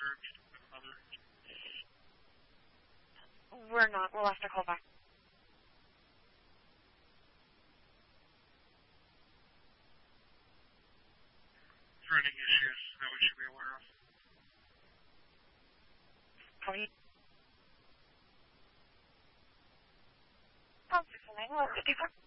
We're not. We'll have to call back. For any issues that we should be aware of. Please. Oh, 619,